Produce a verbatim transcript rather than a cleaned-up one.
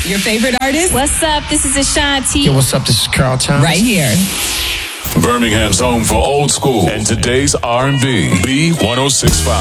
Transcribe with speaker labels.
Speaker 1: Your favorite artist?
Speaker 2: What's up? This is Ashanti.
Speaker 3: Yo, what's up? This is Carl Thomas.
Speaker 1: Right here.
Speaker 4: Birmingham's home for old school and today's R and B. B one oh six point five.